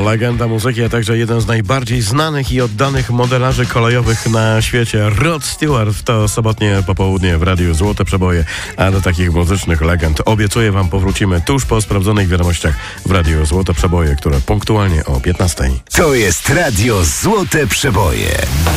legenda muzyki, a także jeden z najbardziej znanych i oddanych modelarzy kolejowych na świecie. Rod Stewart. To sobotnie popołudnie w Radiu Złote Przeboje, a do takich muzycznych legend obiecuję wam powrócimy tuż po sprawdzonych wiadomościach w Radiu Złote Przeboje, które punktualnie o 15:00. To jest Radio Złote Przeboje.